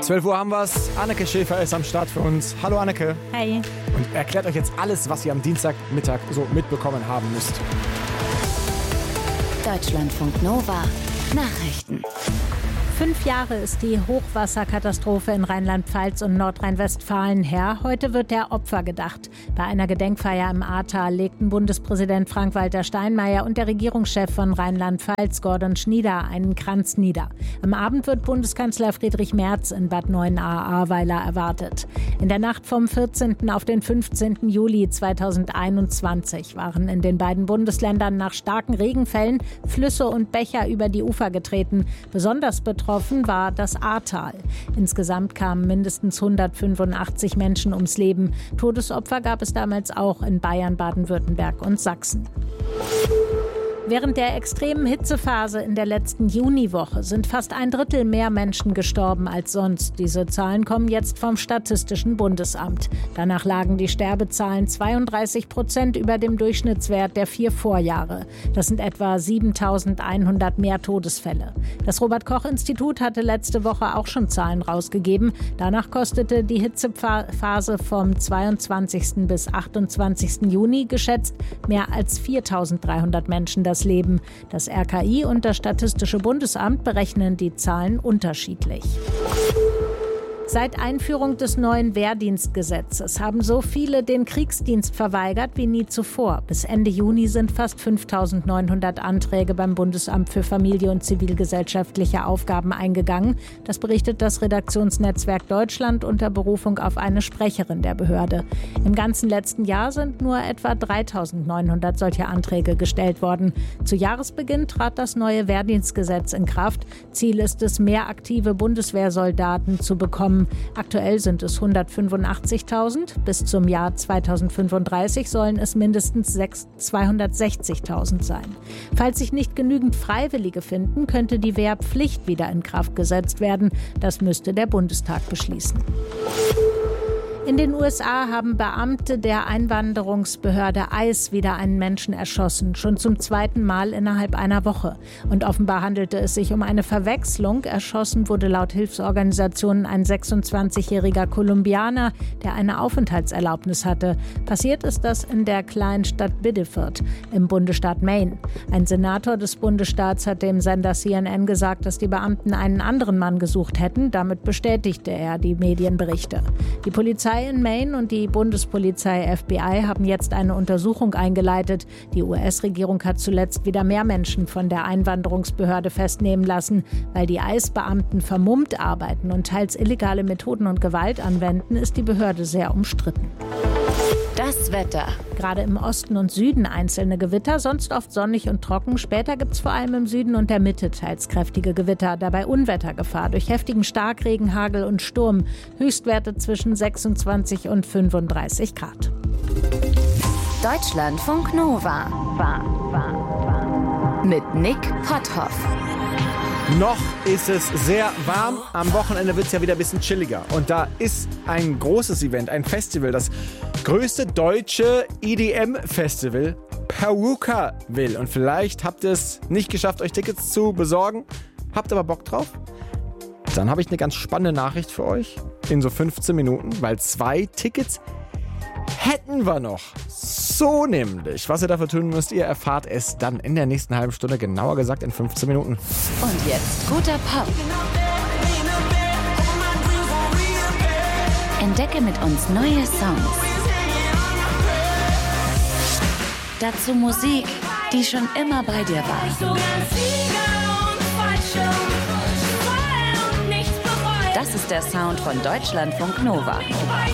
12 Uhr haben wir's. Anneke Schäfer ist am Start für uns. Hallo Anneke. Hey. Und erklärt euch jetzt alles, was ihr am Dienstagmittag so mitbekommen haben müsst. Deutschlandfunk Nova Nachrichten. 5 Jahre ist die Hochwasserkatastrophe in Rheinland-Pfalz und Nordrhein-Westfalen her. Heute wird der Opfer gedacht. Bei einer Gedenkfeier im Ahrtal legten Bundespräsident Frank-Walter Steinmeier und der Regierungschef von Rheinland-Pfalz, Gordon Schnieder, einen Kranz nieder. Am Abend wird Bundeskanzler Friedrich Merz in Bad Neuenahr-Ahrweiler erwartet. In der Nacht vom 14. auf den 15. Juli 2021 waren in den beiden Bundesländern nach starken Regenfällen Flüsse und Bächer über die Ufer getreten. Besonders betroffen war das Ahrtal. Insgesamt kamen mindestens 185 Menschen ums Leben. Todesopfer gab es damals auch in Bayern, Baden-Württemberg und Sachsen. Während der extremen Hitzephase in der letzten Juniwoche sind fast 1/3 mehr Menschen gestorben als sonst. Diese Zahlen kommen jetzt vom Statistischen Bundesamt. Danach lagen die Sterbezahlen 32% über dem Durchschnittswert der 4 Vorjahre. Das sind etwa 7.100 mehr Todesfälle. Das Robert-Koch-Institut hatte letzte Woche auch schon Zahlen rausgegeben. Danach kostete die Hitzephase vom 22. bis 28. Juni geschätzt mehr als 4.300 Menschen das Leben. Das RKI und das Statistische Bundesamt berechnen die Zahlen unterschiedlich. Seit Einführung des neuen Wehrdienstgesetzes haben so viele den Kriegsdienst verweigert wie nie zuvor. Bis Ende Juni sind fast 5.900 Anträge beim Bundesamt für Familie und zivilgesellschaftliche Aufgaben eingegangen. Das berichtet das Redaktionsnetzwerk Deutschland unter Berufung auf eine Sprecherin der Behörde. Im ganzen letzten Jahr sind nur etwa 3.900 solche Anträge gestellt worden. Zu Jahresbeginn trat das neue Wehrdienstgesetz in Kraft. Ziel ist es, mehr aktive Bundeswehrsoldaten zu bekommen. Aktuell sind es 185.000. Bis zum Jahr 2035 sollen es mindestens 260.000 sein. Falls sich nicht genügend Freiwillige finden, könnte die Wehrpflicht wieder in Kraft gesetzt werden. Das müsste der Bundestag beschließen. In den USA haben Beamte der Einwanderungsbehörde ICE wieder einen Menschen erschossen, schon zum 2. Mal innerhalb einer Woche. Und offenbar handelte es sich um eine Verwechslung. Erschossen wurde laut Hilfsorganisationen ein 26-jähriger Kolumbianer, der eine Aufenthaltserlaubnis hatte. Passiert ist das in der kleinen Stadt Biddeford im Bundesstaat Maine. Ein Senator des Bundesstaats hat dem Sender CNN gesagt, dass die Beamten einen anderen Mann gesucht hätten. Damit bestätigte er die Medienberichte. Die Polizei in Maine und die Bundespolizei FBI haben jetzt eine Untersuchung eingeleitet. Die US-Regierung hat zuletzt wieder mehr Menschen von der Einwanderungsbehörde festnehmen lassen. Weil die ICE-Beamten vermummt arbeiten und teils illegale Methoden und Gewalt anwenden, ist die Behörde sehr umstritten. Das Wetter. Gerade im Osten und Süden einzelne Gewitter, sonst oft sonnig und trocken. Später gibt es vor allem im Süden und der Mitte teils kräftige Gewitter. Dabei Unwettergefahr durch heftigen Starkregen, Hagel und Sturm. Höchstwerte zwischen 26 und 35 Grad. Deutschlandfunk Nova. Mit Nick Potthoff. Noch ist es sehr warm. Am Wochenende wird es ja wieder ein bisschen chilliger. Und da ist ein großes Event, ein Festival, das größte deutsche EDM-Festival, Perukaville. Und vielleicht habt ihr es nicht geschafft, euch Tickets zu besorgen, habt aber Bock drauf? Dann habe ich eine ganz spannende Nachricht für euch in so 15 Minuten, weil 2 Tickets hätten wir noch. So nämlich. Was ihr dafür tun müsst, ihr erfahrt es dann in der nächsten halben Stunde, genauer gesagt in 15 Minuten. Und jetzt guter Pop. Entdecke mit uns neue Songs. Dazu Musik, die schon immer bei dir war. Das ist der Sound von Deutschlandfunk Nova.